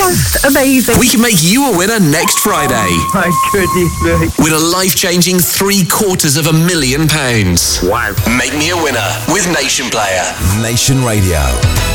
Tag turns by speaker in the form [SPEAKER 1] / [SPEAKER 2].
[SPEAKER 1] Just amazing.
[SPEAKER 2] We can make you a winner next Friday.
[SPEAKER 1] Oh, my goodness me.
[SPEAKER 2] With a life-changing £750,000.
[SPEAKER 3] Wow.
[SPEAKER 2] Make me a winner with Nation Player.
[SPEAKER 4] Nation Radio.